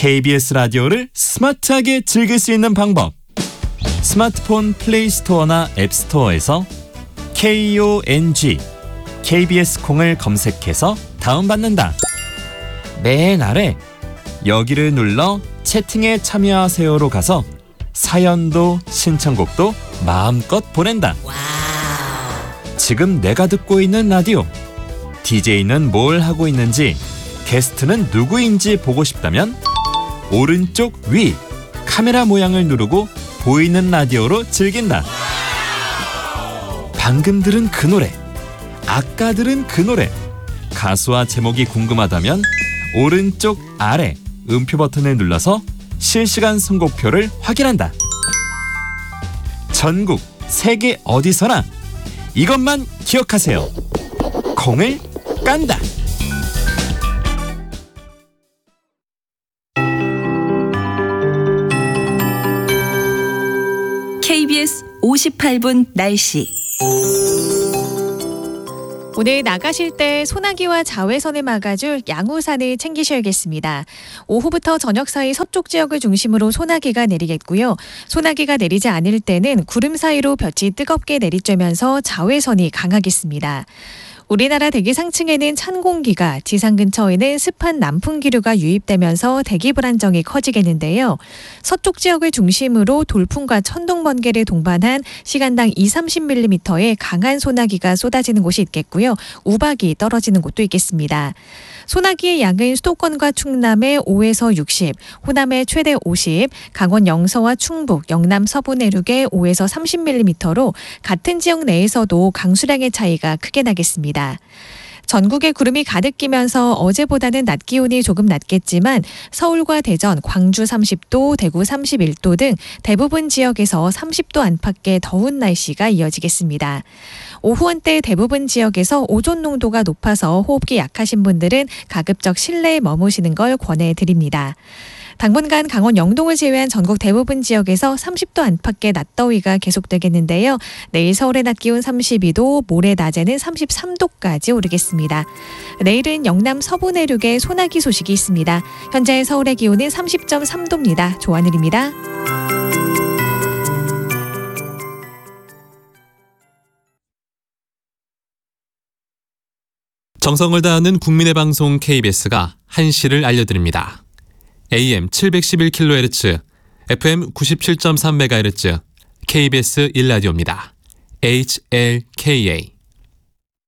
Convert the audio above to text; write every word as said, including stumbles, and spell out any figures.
케이비에스 라디오를 스마트하게 즐길 수 있는 방법. 스마트폰 플레이 스토어나 앱 스토어에서 콩, 케이비에스 콩을 검색해서 다운받는다. 맨 아래 여기를 눌러 채팅에 참여하세요로 가서 사연도 신청곡도 마음껏 보낸다. 지금 내가 듣고 있는 라디오, 디제이는 뭘 하고 있는지, 게스트는 누구인지 보고 싶다면 오른쪽 위 카메라 모양을 누르고 보이는 라디오로 즐긴다. 방금 들은 그 노래, 아까 들은 그 노래, 가수와 제목이 궁금하다면 오른쪽 아래 음표 버튼을 눌러서 실시간 선곡표를 확인한다. 전국 세계 어디서나 이것만 기억하세요. 콩을 깐다. 케이비에스 오십팔 분 날씨. 오늘 나가실 때 소나기와 자외선을 막아줄 양우산을 챙기셔야겠습니다. 오후부터 저녁 사이 서쪽 지역을 중심으로 소나기가 내리겠고요. 소나기가 내리지 않을 때는 구름 사이로 볕이 뜨겁게 내리쬐면서 자외선이 강하겠습니다. 우리나라 대기 상층에는 찬 공기가, 지상 근처에는 습한 남풍 기류가 유입되면서 대기 불안정이 커지겠는데요. 서쪽 지역을 중심으로 돌풍과 천둥 번개를 동반한 시간당 이삼십 밀리미터의 강한 소나기가 쏟아지는 곳이 있겠고요. 우박이 떨어지는 곳도 있겠습니다. 소나기의 양은 수도권과 충남에 오에서 육십, 호남에 최대 오십, 강원 영서와 충북, 영남 서부 내륙에 오에서 삼십 밀리미터로 같은 지역 내에서도 강수량의 차이가 크게 나겠습니다. 전국에 구름이 가득 끼면서 어제보다는 낮 기온이 조금 낮겠지만 서울과 대전, 광주 삼십 도, 대구 삼십일 도 등 대부분 지역에서 삼십 도 안팎의 더운 날씨가 이어지겠습니다. 오후 한때 대부분 지역에서 오존 농도가 높아서 호흡기 약하신 분들은 가급적 실내에 머무시는 걸 권해드립니다. 당분간 강원 영동을 제외한 전국 대부분 지역에서 삼십 도 안팎의 낮더위가 계속되겠는데요. 내일 서울의 낮 기온 삼십이 도, 모레 낮에는 삼십삼 도까지 오르겠습니다. 내일은 영남 서부 내륙에 소나기 소식이 있습니다. 현재 서울의 기온은 삼십 점 삼 도입니다. 조하늘입니다. 정성을 다하는 국민의 방송 케이비에스가 한시를 알려드립니다. 에이엠 칠백십일 킬로헤르츠, 에프엠 구십칠 점 삼 메가헤르츠, 케이비에스 일 라디오입니다. 에이치엘케이에이